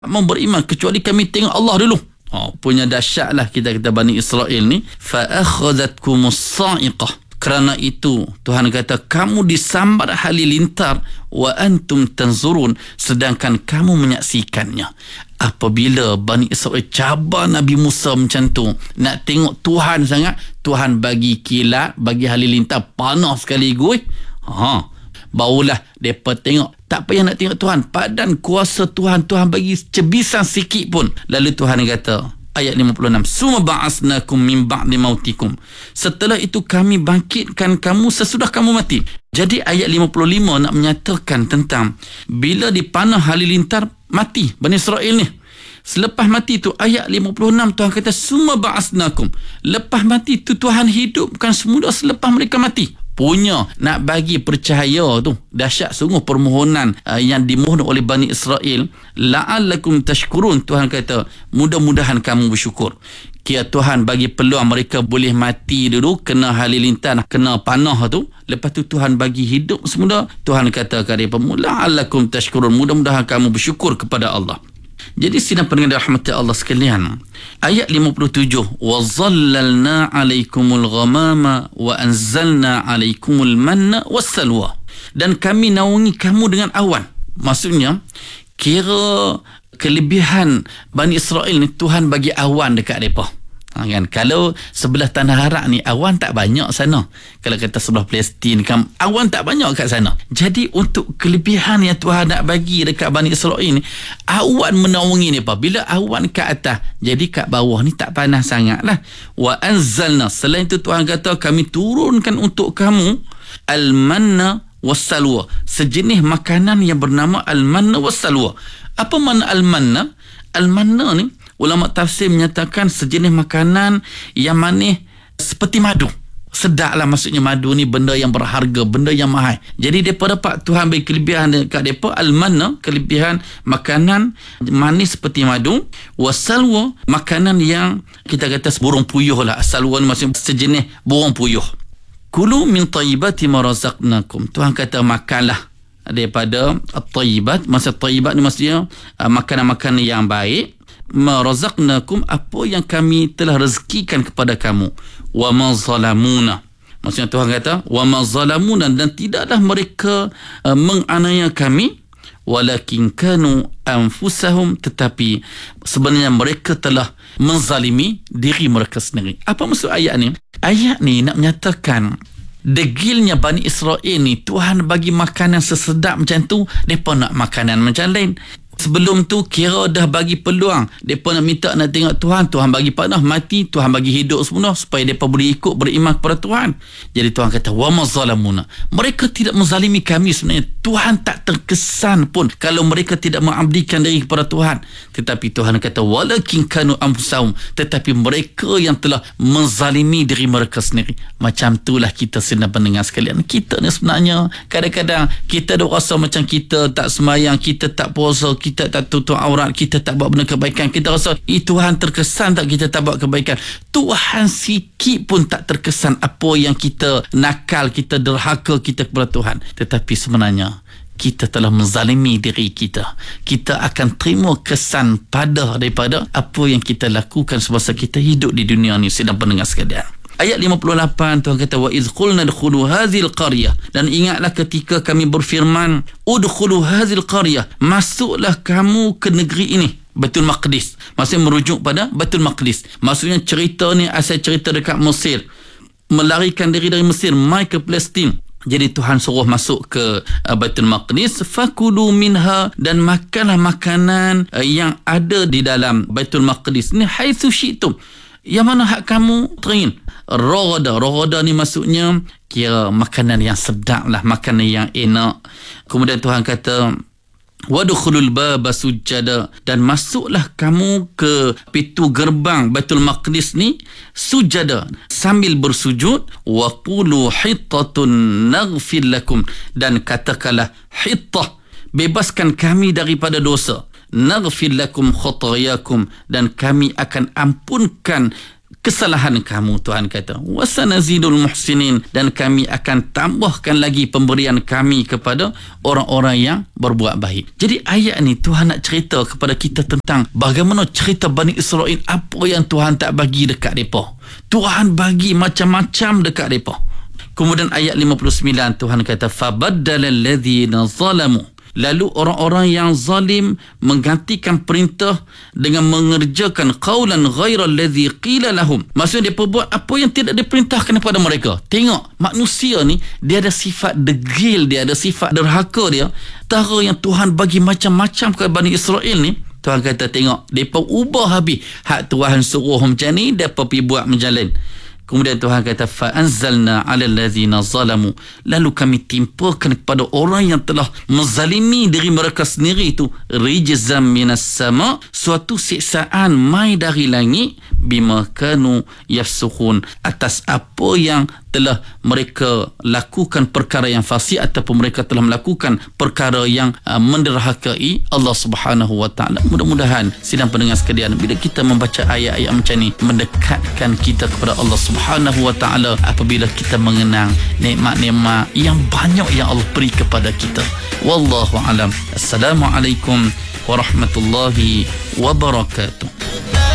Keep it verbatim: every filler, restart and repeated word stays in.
mau beriman kecuali kami tengok Allah dulu. Oh, punya dahsyatlah kita kata Bani Israel ni. Fa akhadhatkumus sa'iqah. Kerana itu Tuhan kata kamu disambar halilintar wa antum tanzurun, sedangkan kamu menyaksikannya. Apabila Bani Israel cabar Nabi Musa macam tu, nak tengok Tuhan sangat, Tuhan bagi kilat, bagi halilintar panas sekaligus. Ha, barulah mereka tengok. Tak payah nak tengok Tuhan, padan kuasa Tuhan, Tuhan bagi cebisan sikit pun. Lalu Tuhan kata, ayat lima puluh enam, summa ba'asnakum min ba'di mautikum, setelah itu kami bangkitkan kamu sesudah kamu mati. Jadi ayat lima puluh lima nak menyatakan tentang bila dipanah halilintar mati Bani Israel ni. Selepas mati tu ayat lima puluh enam Tuhan kata summa ba'asnakum, lepas mati tu Tuhan hidupkan semula selepas mereka mati. Punya nak bagi percaya tu dahsyat sungguh permohonan uh, yang dimohon oleh Bani Israel, la'allakum tashkurun. Tuhan kata mudah-mudahan kamu bersyukur. Kira Tuhan bagi peluang mereka boleh mati dulu, kena halilintar, kena panah tu, lepas tu Tuhan bagi hidup semula. Tuhan kata kepada mereka, la'allakum tashkurun, mudah-mudahan kamu bersyukur kepada Allah. Jadi sidang pendengar rahmat Allah sekalian, ayat lima puluh tujuh, wa zallalna alaikumul ghamama wa anzalna alaikumul manna wassalwa, dan kami naungi kamu dengan awan. Maksudnya kira kelebihan Bani Israel ni, Tuhan bagi awan dekat mereka. Ha, kan? Kalau sebelah tanah Arak ni awan tak banyak sana. Kalau kata sebelah Palestin kan, awan tak banyak kat sana. Jadi untuk kelebihan yang Tuhan nak bagi dekat Bani Israel ni, awan menaungi ni apa? Bila awan kat atas, jadi kat bawah ni tak panas sangat lah. Wa anzalna, selain itu Tuhan kata kami turunkan untuk kamu al-manna wassalwa, sejenis makanan yang bernama al-manna wassalwa. Apa makna al-manna? Al-manna ni ulama tafsir menyatakan sejenis makanan yang manis seperti madu. Sedap lah, maksudnya madu ni benda yang berharga, benda yang mahal. Jadi mereka dapat Tuhan beri kelebihan dekat mereka, al-manna, kelebihan makanan manis seperti madu, wasalwa, makanan yang kita kata burung puyuh lah. Salwa ni maksudnya sejenis burung puyuh. Kulu min tayyibati ma razaqnakum, Tuhan kata makanlah daripada at-tayyibat. Maksud tayyibat ni maksudnya uh, makanan-makanan yang baik. Ma razaqnakum, apa yang kami telah rezekikan kepada kamu. Wa ma zalamuna, maksudnya Tuhan kata wa ma zalamuna, dan tidaklah mereka uh, menganiaya kami, walakin kanu anfusahum, tetapi sebenarnya mereka telah menzalimi diri mereka sendiri. Apa maksud ayat ni? Ayat ni nak menyatakan degilnya Bani Israel ni, Tuhan bagi makanan sesedap macam tu, mereka nak makanan macam lain. Sebelum tu kira dah bagi peluang, mereka nak minta nak tengok Tuhan, Tuhan bagi panah mati, Tuhan bagi hidup semula supaya mereka boleh ikut beriman kepada Tuhan. Jadi Tuhan kata wa mazalamuna, mereka tidak menzalimi kami sebenarnya. Tuhan tak terkesan pun kalau mereka tidak mengabdikan diri kepada Tuhan. Tetapi Tuhan kata walakin kanu anfusahum, tetapi mereka yang telah menzalimi diri mereka sendiri. Macam itulah kita sedang pendengar sekalian. Kita ni sebenarnya kadang-kadang kita dah rasa macam kita tak sembahyang, kita tak puasa, kita tak tutup aurat, kita tak buat benda kebaikan, kita rasa eh, Tuhan terkesan tak kita tak buat kebaikan. Tuhan sikit pun tak terkesan apa yang kita nakal, kita derhaka kita kepada Tuhan. Tetapi sebenarnya kita telah menzalimi diri kita. Kita akan terima kesan pada daripada apa yang kita lakukan semasa kita hidup di dunia ni. Sedang pendengar sekalian, ayat lima puluh lapan Tuhan kata wa iz qulna dkhulu hadhil qaryah, dan ingatlah ketika kami berfirman udkhulu hadhil qaryah, masuklah kamu ke negeri ini, Baitul Maqdis. Maksudnya merujuk pada Baitul Maqdis. Maksudnya cerita ni asal cerita dekat Mesir, melarikan diri dari Mesir mai ke Palestin. Jadi Tuhan suruh masuk ke uh, Baitul Maqdis, fakulu minha, dan makanlah makanan uh, yang ada di dalam Baitul Maqdis ni haitsu syi'tum, yang mana hak kamu teringin. Ragada, ragada ni maksudnya kira makanan yang sedap lah, makanan yang enak. Kemudian Tuhan kata wadkhulul baba sujada, dan masuklah kamu ke pintu gerbang Baitul Maqdis ni sujada, sambil bersujud. Wa qulu hittatun naghfir lakum, dan katakanlah hittah, bebaskan kami daripada dosa. Naghfir lakum khatayakum, dan kami akan ampunkan kesalahan kamu, Tuhan kata. Wasanazidul muhsinin, dan kami akan tambahkan lagi pemberian kami kepada orang-orang yang berbuat baik. Jadi ayat ni Tuhan nak cerita kepada kita tentang bagaimana cerita Bani Israel, apa yang Tuhan tak bagi dekat mereka. Tuhan bagi macam-macam dekat mereka. Kemudian ayat lima puluh sembilan Tuhan kata fabaddala alladhina zalamu, lalu orang-orang yang zalim menggantikan perintah dengan mengerjakan qaulan ghairal ladzi qila lahum. Maksudnya dia perbuat apa yang tidak diperintahkan kepada mereka. Tengok manusia ni, dia ada sifat degil, dia ada sifat derhaka dia. Tara yang Tuhan bagi macam-macam kepada Bani Israel ni, Tuhan kata tengok, mereka ubah habis. Hak Tuhan suruh macam ni, mereka pergi buat macam lain. Kemudian Tuhan kata fa'anzalna 'alal ladzina zalamu, lalu kami timpakan kepada orang yang telah menzalimi diri mereka sendiri itu rijzam minas sama, suatu siksaan mai dari langit, bima kanu yafsukhun, atas apa yang telah mereka lakukan perkara yang fasik ataupun mereka telah melakukan perkara yang uh, menderhakai Allah Subhanahu wa taala. Mudah-mudahan sidang pendengar sekalian, bila kita membaca ayat-ayat macam ni, mendekatkan kita kepada Allah Subhanahu wa taala apabila kita mengenang nikmat-nikmat yang banyak yang Allah beri kepada kita. Wallahu alam. Assalamualaikum warahmatullahi wabarakatuh.